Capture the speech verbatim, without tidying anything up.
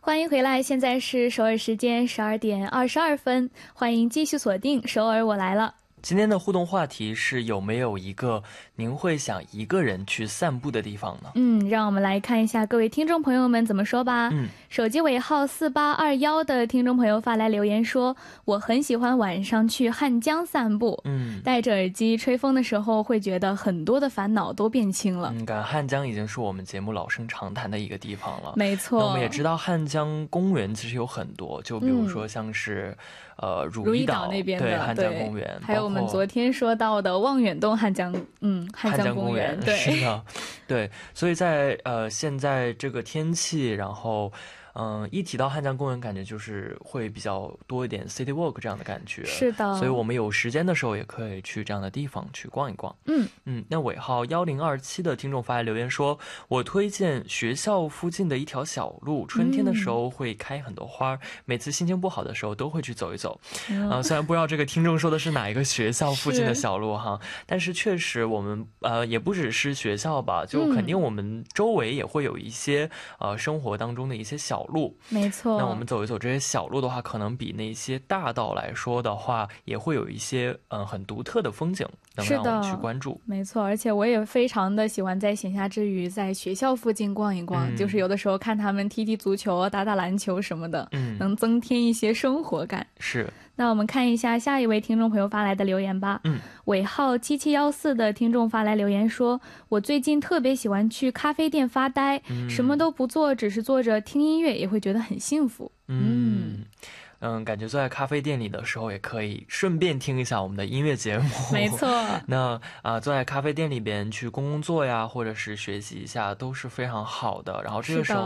欢迎回来，现在是首尔时间十二点二十二分，欢迎继续锁定首尔我来了。 今天的互动话题是有没有一个您会想一个人去散步的地方呢？ 嗯，让我们来看一下各位听众朋友们怎么说吧。嗯，手机尾号四八二一的听众朋友发来留言说，我很喜欢晚上去汉江散步，嗯，戴着耳机吹风的时候会觉得很多的烦恼都变轻了。 嗯，感觉汉江已经是我们节目老生常谈的一个地方了。 没错， 那我们也知道汉江公园其实有很多，就比如说像是、嗯、呃如意岛那边的对汉江公园， 还有我们昨天说到的望远洞汉江嗯汉江公园，对， 是的，对，所以在呃现在这个天气，然后嗯，一提到汉江公园，感觉就是会比较多一点 city walk 这样的感觉。 是的， 所以我们有时间的时候也可以去这样的地方去逛一逛。 嗯嗯，那尾号一零二七的听众发来留言说，我推荐学校附近的一条小路，春天的时候会开很多花、嗯、每次心情不好的时候都会去走一走。嗯、呃，虽然不知道这个听众说的是哪一个学校附近的小路哈，但是确实我们呃也不只是学校吧，就肯定我们周围也会有一些、嗯、呃生活当中的一些小路。 没错， 那我们走一走这些小路的话，可能比那些大道来说的话，也会有一些嗯很独特的风景能让我们去关注。 没错，而且我也非常的喜欢在闲暇之余在学校附近逛一逛、嗯、就是有的时候看他们踢踢足球打打篮球什么的、嗯、能增添一些生活感。 是， 那我们看一下下一位听众朋友发来的留言吧。嗯，尾号七七一四的听众发来留言说，我最近特别喜欢去咖啡店发呆、嗯、什么都不做，只是坐着听音乐也会觉得很幸福。 嗯嗯，感觉坐在咖啡店里的时候也可以顺便听一下我们的音乐节目。 没错， 那啊、呃，坐在咖啡店里边去工作呀，或者是学习一下都是非常好的。然后这个时候